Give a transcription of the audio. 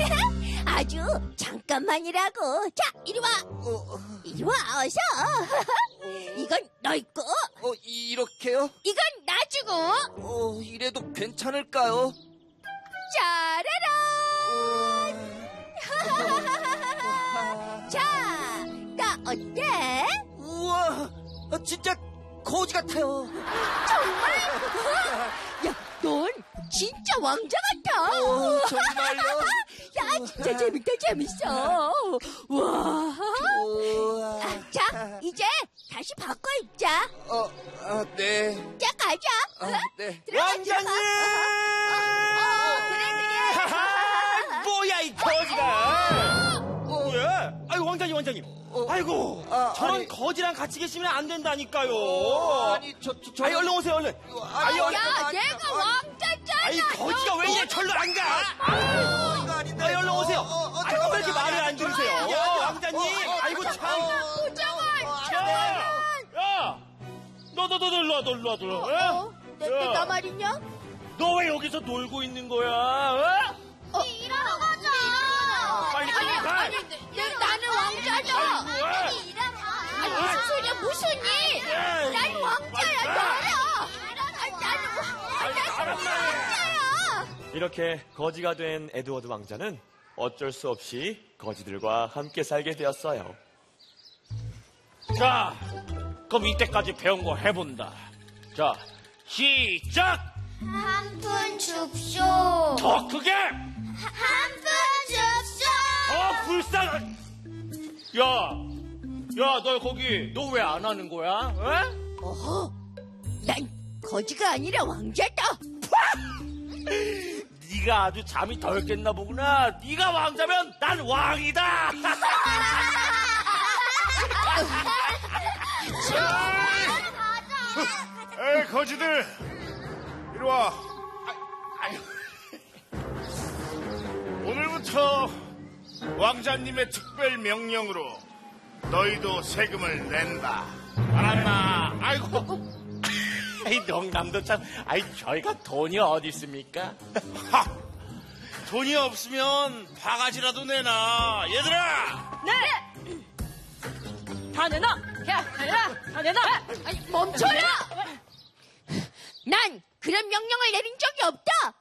아주 잠깐만이라고. 자, 이리 와. 이리 와, 어서. 이건 너희 거. 이렇게요? 이건 나 주고. 이래도 괜찮을까요? 짜라란. 자, 나 어때? 우와, 진짜 거지 같아요. 정말? 야, 넌 진짜 왕자 같아. 정말요? 야, 진짜 재밌다, 재밌어. 와. 우와. 자, 이제 다시 바꿔 입자. 네. 자, 가자. 네. 들어가, 왕자님! 그래. 뭐야, 이 거지가! 뭐야? 아이고, 왕자님. 아이고, 저런 아니. 거지랑 같이 계시면 안 된다니까요. 아이, 얼른 오세요, 얼른. 야, 내가 왕자잖아. 아이, 거지가 왜 이래 절로 안 가? 이거 아닌데. 아이, 얼른 오세요. 아이고, 왜 이렇게 말을 안 들으세요? 왕자님, 아이고, 참. 야! 일로 와. 나 말이냐? 너 왜 여기서 놀고 있는 거야? 일하러 가자. 빨리 가. 아니, 나는 왕자잖아. 아니, 무슨 소리야, 무슨 일? 나는 왕자야, 너야. 나는 왕자야. 이렇게 거지가 된 에드워드 왕자는 어쩔 수 없이 거지들과 함께 살게 되었어요. 자, 그럼 이때까지 배운 거 해본다. 자, 시작! 한 푼 줍쇼. 더 크게! 한 푼 줍쇼. 더 불쌍한! 야, 너 거기, 너 왜 안 하는 거야? 어? 난 거지가 아니라 왕자다. 네가 아주 잠이 덜 깼나 보구나. 네가 왕자면 난 왕이다. 에이, 거지들! 이리 와. 오늘부터 왕자님의 특별 명령으로 너희도 세금을 낸다. 알았나? 아이고. 이 농담도 참. 저희가 돈이 어디 있습니까? 하! 돈이 없으면 바가지라도 내놔. 얘들아! 네. 다 내놔. 다 내놔. 아니, 멈춰라. 난 그런 명령을 내린 적이 없다.